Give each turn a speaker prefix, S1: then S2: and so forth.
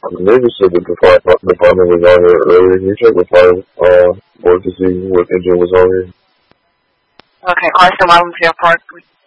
S1: The neighbor said that the fire department was on here earlier. Can you check the fire board to see what engine was on here?
S2: Okay, Carson Volunteer Park.